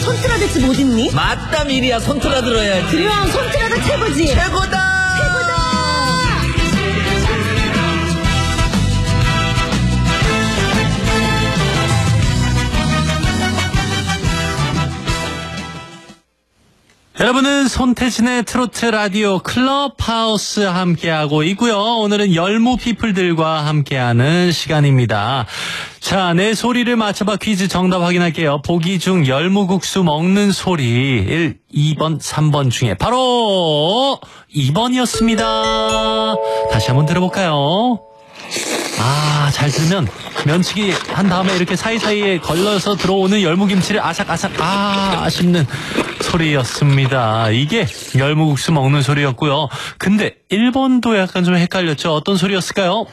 손틀어 대체 못 입니? 맞다 미리야 손틀어 들어야지. 그럼 손틀어도 최고지. 최고다. 여러분은 손태진의 트로트 라디오 클럽하우스 함께하고 있고요. 오늘은 열무 피플들과 함께하는 시간입니다. 자, 내 소리를 맞춰봐 퀴즈 정답 확인할게요. 보기 중 열무국수 먹는 소리 1, 2번, 3번 중에 바로 2번이었습니다. 다시 한번 들어볼까요? 잘 들으면 면치기 한 다음에 이렇게 사이사이에 걸러서 들어오는 열무김치를 아삭아삭 씹는 소리였습니다. 이게 열무국수 먹는 소리였고요. 근데 1번도 약간 좀 헷갈렸죠. 어떤 소리였을까요?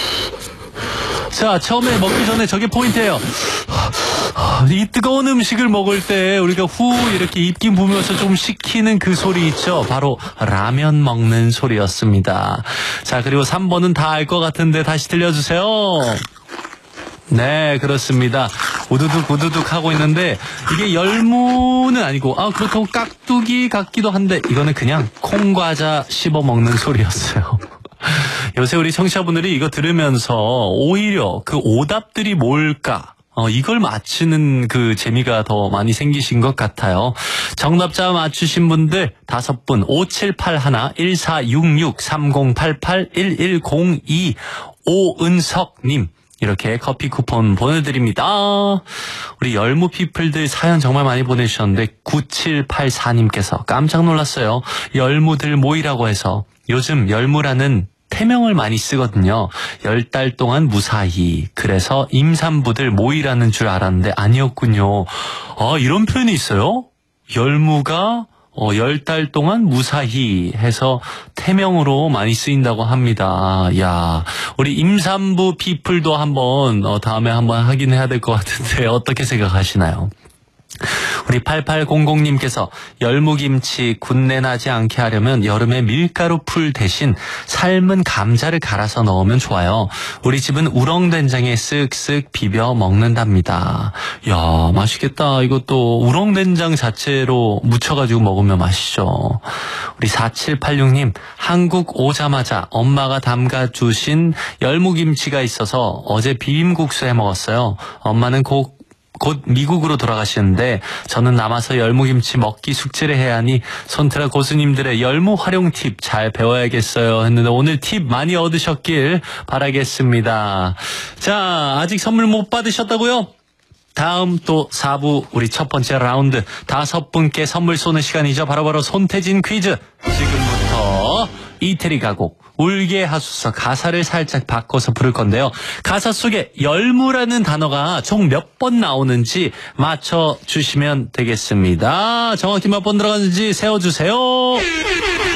자, 처음에 먹기 전에 저게 포인트예요. 이 뜨거운 음식을 먹을 때 우리가 후 이렇게 입김 부면서 좀 식히는 그 소리 있죠. 바로 라면 먹는 소리였습니다. 자, 그리고 3번은 다 알 것 같은데 다시 들려주세요. 네, 그렇습니다. 우두둑 우두둑 하고 있는데 이게 열무는 아니고 그렇다고 깍두기 같기도 한데 이거는 그냥 콩과자 씹어 먹는 소리였어요. 요새 우리 청취자분들이 이거 들으면서 오히려 그 오답들이 뭘까? 이걸 맞히는 그 재미가 더 많이 생기신 것 같아요. 정답자 맞추신 분들 5분 5781-1466-3088-1102 오은석님 이렇게 커피 쿠폰 보내드립니다. 우리 열무 피플들 사연 정말 많이 보내주셨는데 9784님께서 깜짝 놀랐어요. 열무들 모이라고 해서 요즘 열무라는 태명을 많이 쓰거든요. 10달 동안 무사히. 그래서 임산부들 모이라는 줄 알았는데 아니었군요. 이런 표현이 있어요? 열무가 10달 동안 무사히 해서 태명으로 많이 쓰인다고 합니다. 야, 우리 임산부 피플도 한번 다음에 한번 하긴 해야 될 것 같은데 어떻게 생각하시나요? 우리 8800님께서 열무김치 군내 나지 않게 하려면 여름에 밀가루 풀 대신 삶은 감자를 갈아서 넣으면 좋아요. 우리 집은 우렁된장에 쓱쓱 비벼 먹는답니다. 야, 맛있겠다. 이것도 우렁된장 자체로 무쳐가지고 먹으면 맛있죠. 우리 4786님 한국 오자마자 엄마가 담가주신 열무김치가 있어서 어제 비빔국수 해 먹었어요. 엄마는 곧 미국으로 돌아가시는데 저는 남아서 열무김치 먹기 숙제를 해야 하니 손트라 고수님들의 열무 활용 팁 잘 배워야겠어요 했는데 오늘 팁 많이 얻으셨길 바라겠습니다. 자, 아직 선물 못 받으셨다고요? 다음 또 4부 우리 첫 번째 라운드 5분께 선물 쏘는 시간이죠. 바로바로 손태진 퀴즈. 지금부터 이태리 가곡 울게 하소서 가사를 살짝 바꿔서 부를 건데요. 가사 속에 열무라는 단어가 총 몇 번 나오는지 맞춰주시면 되겠습니다. 정확히 몇 번 들어가는지 세워주세요.